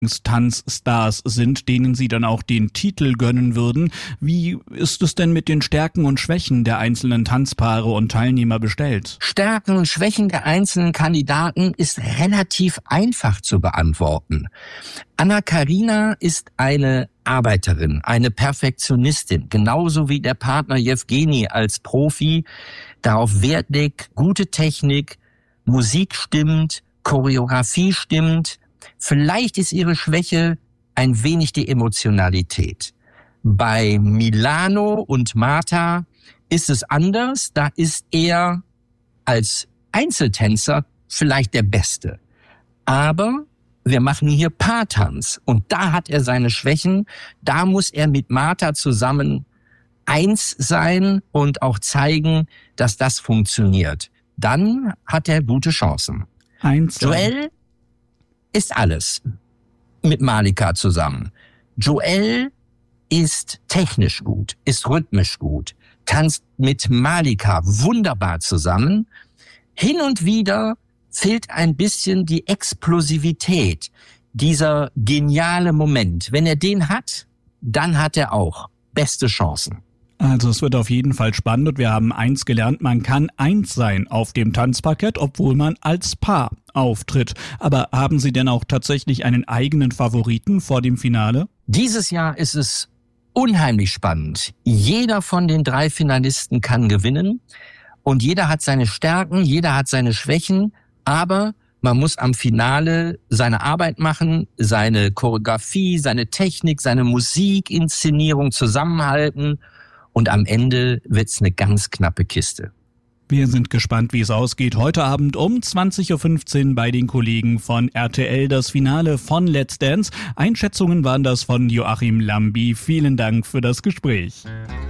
Tanzstars sind, denen Sie dann auch den Titel gönnen würden. Wie ist es denn mit den Stärken und Schwächen der einzelnen Tanzpaare und Teilnehmer bestellt? Stärken und Schwächen der einzelnen Kandidaten ist relativ einfach zu beantworten. Anna-Karina ist eine Arbeiterin, eine Perfektionistin, genauso wie der Partner Jewgeni als Profi darauf Wert legt, gute Technik, Musik stimmt, Choreografie stimmt. Vielleicht ist ihre Schwäche ein wenig die Emotionalität. Bei Milano und Marta ist es anders. Da ist er als Einzeltänzer vielleicht der Beste. Aber wir machen hier Paartanz und da hat er seine Schwächen. Da muss er mit Marta zusammen eins sein und und dass das funktioniert. Dann hat er gute Chancen. Joel ist alles mit Malika zusammen. Joel ist technisch gut, ist rhythmisch gut, tanzt mit Malika wunderbar zusammen. Hin und wieder fehlt ein bisschen die Explosivität, dieser geniale Moment. Wenn er den hat, dann hat er auch beste Chancen. Also es wird auf jeden Fall spannend und wir haben eins gelernt, man kann eins sein auf dem Tanzparkett, obwohl man als Paar auftritt. Aber haben Sie denn auch tatsächlich einen eigenen Favoriten vor dem Finale? Dieses Jahr ist es unheimlich spannend. Jeder von den 3 Finalisten kann gewinnen und jeder hat seine Stärken, jeder hat seine Schwächen, aber man muss am Finale seine Arbeit machen, seine Choreografie, seine Technik, seine Musikinszenierung zusammenhalten. Und am Ende wird's eine ganz knappe Kiste. Wir sind gespannt, wie es ausgeht. Heute Abend um 20.15 Uhr bei den Kollegen von RTL das Finale von Let's Dance. Einschätzungen waren das von Joachim Lambi. Vielen Dank für das Gespräch.